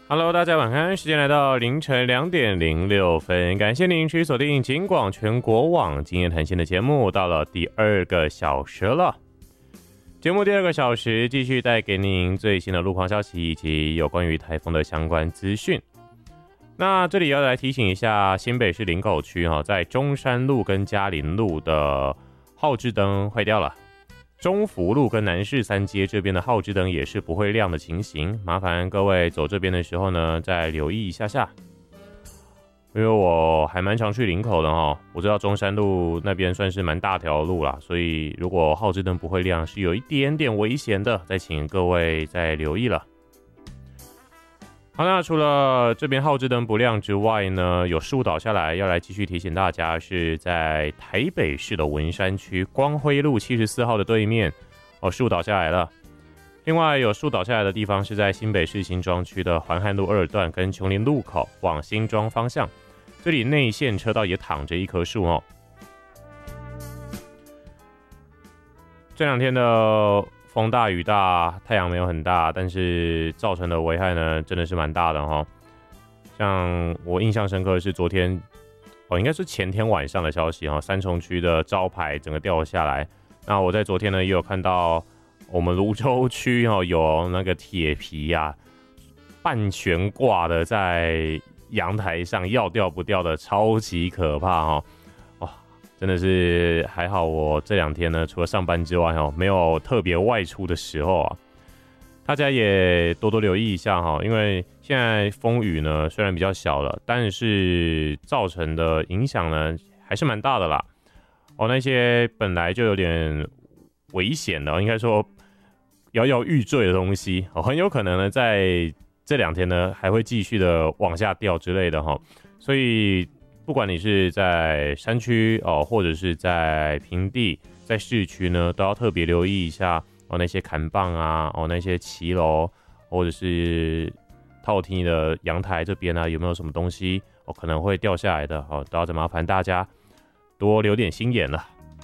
Hello， 大家晚安，时间来到凌晨2:06，感谢您持续锁定警广全国网今夜谈心的节目，到了第2个小时了。节目第2个小时继续带给您最新的路况消息以及有关于台风的相关资讯。那这里要来提醒一下新北市林口区在中山路跟嘉林路的号志灯坏掉了。中福路跟南市3街这边的号志灯也是不会亮的情形，麻烦各位走这边的时候呢，再留意一下下。因为我还蛮常去林口的我知道中山路那边算是蛮大条路啦，所以如果号志灯不会亮是有一点点危险的，再请各位再留意了。好，那除了这边号志灯不亮之外呢，有树倒下来，要来继续提醒大家，是在台北市的文山区光辉路74号的对面树倒下来了。另外有树倒下来的地方是在新北市新庄区的环汉路2段跟琼林路口往新庄方向，这里内线车道也躺着一棵树这两天的风大雨大，太阳没有很大，但是造成的危害呢，真的是蛮大的像我印象深刻的是昨天应该是前天晚上的消息三重区的招牌整个掉下来。那我在昨天呢也有看到我们蘆洲区有那个铁皮半悬挂的在阳台上，要掉不掉的，超级可怕真的是还好，我这2天呢，除了上班之外没有特别外出的时候大家也多多留意一下因为现在风雨呢虽然比较小了，但是造成的影响呢还是蛮大的啦那些本来就有点危险的，应该说摇摇欲坠的东西很有可能呢在这2天呢还会继续的往下掉之类的所以不管你是在山区或者是在平地，在市区呢，都要特别留意一下那些砍棒那些骑楼或者是套厅的阳台这边有没有什么东西可能会掉下来的都要再麻烦大家多留点心眼了。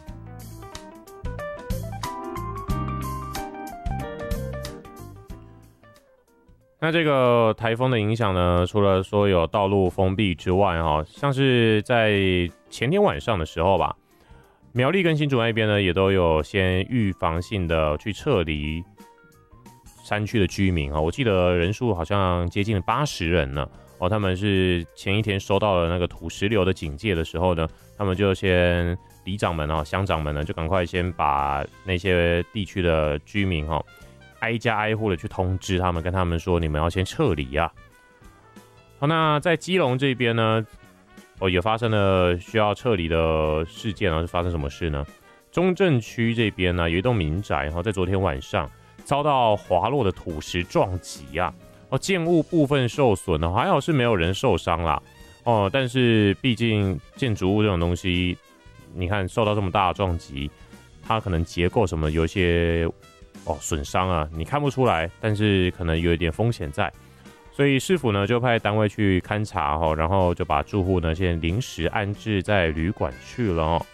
那这个台风的影响呢，除了说有道路封闭之外像是在前天晚上的时候吧，苗栗跟新竹那边呢也都有先预防性的去撤离山区的居民我记得人数好像接近80人呢他们是前一天收到了那个土石流的警戒的时候呢，他们就先里长们乡长们呢就赶快先把那些地区的居民挨家挨户的去通知他们，跟他们说你们要先撤离好，那在基隆这边呢也发生了需要撤离的事件是发生什么事呢？中正区这边呢有一栋民宅在昨天晚上遭到滑落的土石撞击建物部分受损还好是没有人受伤啦但是毕竟建筑物这种东西，你看受到这么大的撞击，它可能结构什么有一些损伤你看不出来，但是可能有一点风险在，所以市府呢就派单位去勘察然后就把住户呢先临时安置在旅馆去了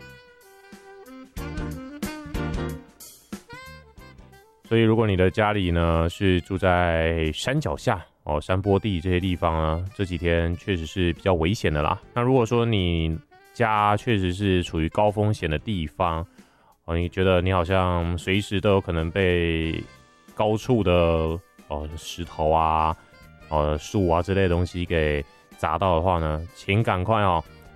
所以如果你的家里呢是住在山脚下山坡地这些地方这几天确实是比较危险的啦。那如果说你家确实是处于高风险的地方你觉得你好像随时都有可能被高处的石头树之类的东西给砸到的话呢，请赶快